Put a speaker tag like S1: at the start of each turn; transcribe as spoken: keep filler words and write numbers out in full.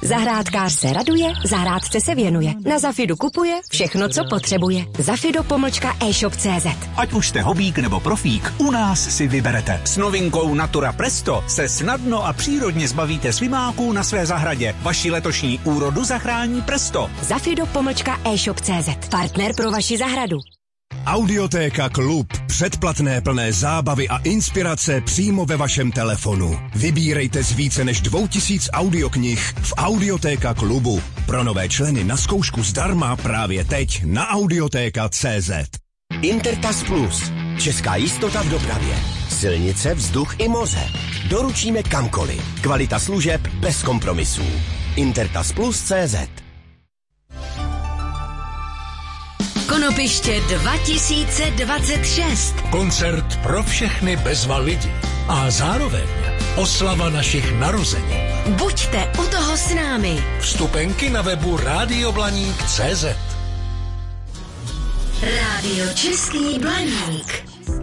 S1: Zahrádkář se raduje, zahrádce se věnuje. Na Zafidu kupuje všechno, co potřebuje. Zafido pomlčka e-shop tečka cé zet.
S2: Ať už jste hobík nebo profík, u nás si vyberete. S novinkou Natura Presto se snadno a přírodně zbavíte svimáků na své zahradě. Vaši letošní úrodu zachrání Presto.
S1: Zafido pomlčka e-shop tečka cé zet. Partner pro vaši zahradu.
S3: Audiotéka Klub. Předplatné plné zábavy a inspirace přímo ve vašem telefonu. Vybírejte z více než dvou tisíc audioknih v Audiotéka Klubu. Pro nové členy na zkoušku zdarma právě teď na audiotéka tečka cé zet.
S4: Intertas Plus. Česká jistota v dopravě. Silnice, vzduch i moře. Doručíme kamkoliv. Kvalita služeb bez kompromisů. Intertas Plus tečka cé zet.
S5: Konopiště dva tisíce dvacet šest.
S6: Koncert pro všechny bezva lidi. A zároveň oslava našich narozenin.
S5: Buďte u toho s námi.
S6: Vstupenky na webu rádio blaník tečka cé zet.
S5: Rádio Český Blaník.